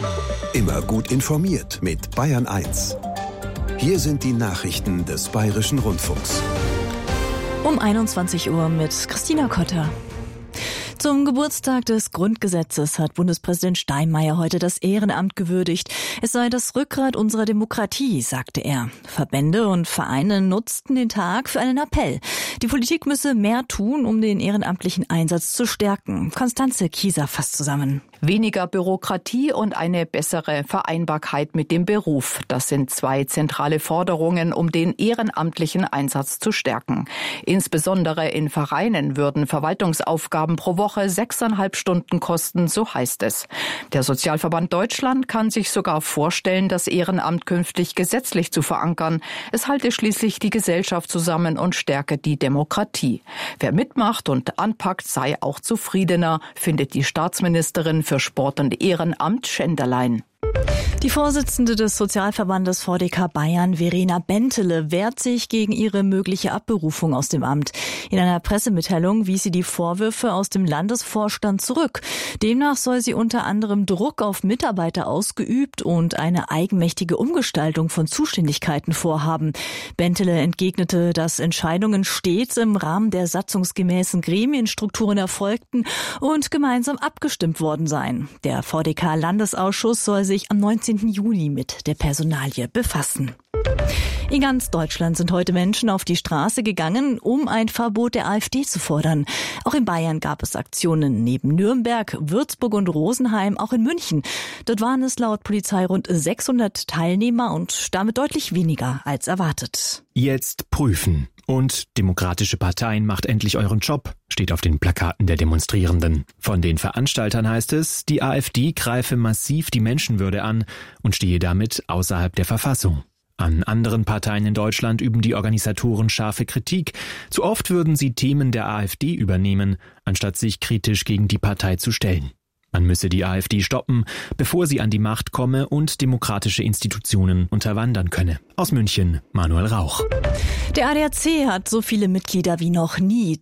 Immer gut informiert mit Bayern 1. Hier sind die Nachrichten des Bayerischen Rundfunks. Um 21 Uhr mit Christina Kotter. Zum Geburtstag des Grundgesetzes hat Bundespräsident Steinmeier heute das Ehrenamt gewürdigt. Es sei das Rückgrat unserer Demokratie, sagte er. Verbände und Vereine nutzten den Tag für einen Appell. Die Politik müsse mehr tun, um den ehrenamtlichen Einsatz zu stärken. Konstanze Kieser fasst zusammen. Weniger Bürokratie und eine bessere Vereinbarkeit mit dem Beruf. Das sind zwei zentrale Forderungen, um den ehrenamtlichen Einsatz zu stärken. Insbesondere in Vereinen würden Verwaltungsaufgaben pro Woche 6,5 Stunden kosten, so heißt es. Der Sozialverband Deutschland kann sich sogar vorstellen, das Ehrenamt künftig gesetzlich zu verankern. Es halte schließlich die Gesellschaft zusammen und stärke die Demokratie. Wer mitmacht und anpackt, sei auch zufriedener, findet die Staatsministerin für Sport und Ehrenamt Schenderlein. Die Vorsitzende des Sozialverbandes VDK Bayern, Verena Bentele, wehrt sich gegen ihre mögliche Abberufung aus dem Amt. In einer Pressemitteilung wies sie die Vorwürfe aus dem Landesvorstand zurück. Demnach soll sie unter anderem Druck auf Mitarbeiter ausgeübt und eine eigenmächtige Umgestaltung von Zuständigkeiten vorhaben. Bentele entgegnete, dass Entscheidungen stets im Rahmen der satzungsgemäßen Gremienstrukturen erfolgten und gemeinsam abgestimmt worden seien. Der VDK-Landesausschuss soll sich am 19. Juni mit der Personalie befassen. In ganz Deutschland sind heute Menschen auf die Straße gegangen, um ein Verbot der AfD zu fordern. Auch in Bayern gab es Aktionen neben Nürnberg, Würzburg und Rosenheim, auch in München. Dort waren es laut Polizei rund 600 Teilnehmer und damit deutlich weniger als erwartet. Jetzt prüfen. Und demokratische Parteien, macht endlich euren Job, steht auf den Plakaten der Demonstrierenden. Von den Veranstaltern heißt es, die AfD greife massiv die Menschenwürde an und stehe damit außerhalb der Verfassung. An anderen Parteien in Deutschland üben die Organisatoren scharfe Kritik. Zu oft würden sie Themen der AfD übernehmen, anstatt sich kritisch gegen die Partei zu stellen. Man müsse die AfD stoppen, bevor sie an die Macht komme und demokratische Institutionen unterwandern könne. Aus München, Manuel Rauch. Der ADAC hat so viele Mitglieder wie noch nie,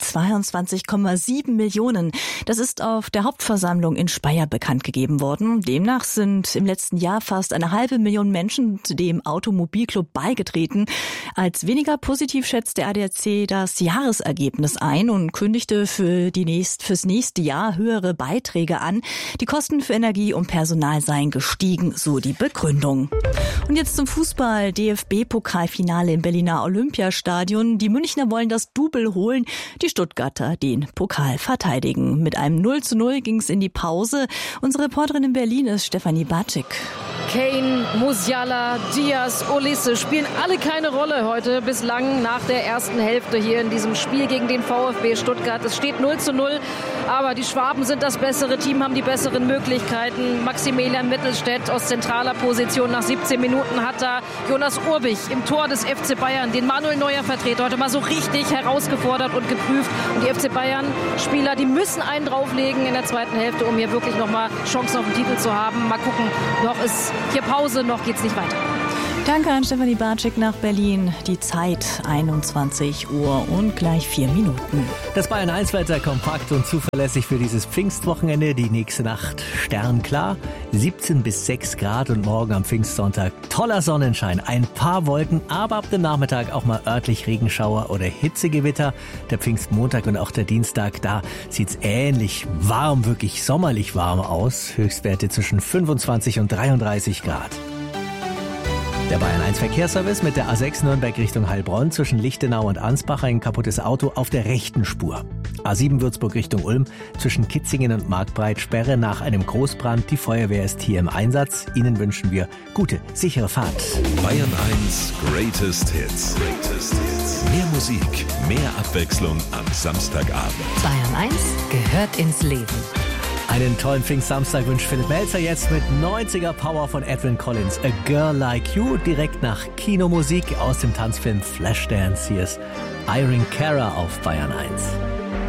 22,7 Millionen. Das ist auf der Hauptversammlung in Speyer bekannt gegeben worden. Demnach sind im letzten Jahr fast 500.000 Menschen dem Automobilclub beigetreten. Als weniger positiv schätzt der ADAC das Jahresergebnis ein und kündigte fürs nächste Jahr höhere Beiträge an. Die Kosten für Energie und Personal seien gestiegen, so die Begründung. Und jetzt zum Fußball. DFB-Pokalfinale im Berliner Olympiastadion. Die Münchner wollen das Double holen, die Stuttgarter den Pokal verteidigen. Mit einem 0:0 ging es in die Pause. Unsere Reporterin in Berlin ist Stefanie Bartschik. Kane, Musiala, Diaz, Olise spielen alle keine Rolle heute bislang nach der ersten Hälfte hier in diesem Spiel gegen den VfB Stuttgart. Es steht 0:0, aber die Schwaben sind das bessere Team, haben die besseren Möglichkeiten. Maximilian Mittelstädt aus zentraler Position nach 17 Minuten hat da Jonas Urbich im Tor des FC Bayern, den Manuel Neuer Vertreter, heute mal so richtig herausgefordert und geprüft. Und die FC Bayern Spieler, die müssen einen drauflegen in der zweiten Hälfte, um hier wirklich nochmal Chancen auf den Titel zu haben. Mal gucken, noch ist hier Pause, noch geht's nicht weiter. Danke an Stefanie Bartschik nach Berlin. Die Zeit 21 Uhr und gleich 4 Minuten. Das Bayern 1 Wetter kompakt und zuverlässig für dieses Pfingstwochenende. Die nächste Nacht sternklar, 17 bis 6 Grad und morgen am Pfingstsonntag toller Sonnenschein. Ein paar Wolken, aber ab dem Nachmittag auch mal örtlich Regenschauer oder Hitzegewitter. Der Pfingstmontag und auch der Dienstag, da sieht's ähnlich warm, wirklich sommerlich warm aus. Höchstwerte zwischen 25 und 33 Grad. Der Bayern 1 Verkehrsservice mit der A6 Nürnberg Richtung Heilbronn zwischen Lichtenau und Ansbach ein kaputtes Auto auf der rechten Spur. A7 Würzburg Richtung Ulm zwischen Kitzingen und Marktbreit Sperre nach einem Großbrand. Die Feuerwehr ist hier im Einsatz. Ihnen wünschen wir gute, sichere Fahrt. Bayern 1 Greatest Hits. Mehr Musik, mehr Abwechslung am Samstagabend. Bayern 1 gehört ins Leben. Einen tollen Pfingstsamstag wünscht Philipp Melzer jetzt mit 90er Power von Edwyn Collins. A Girl Like You, direkt nach Kinomusik aus dem Tanzfilm Flashdance. Hier ist Irene Cara auf Bayern 1.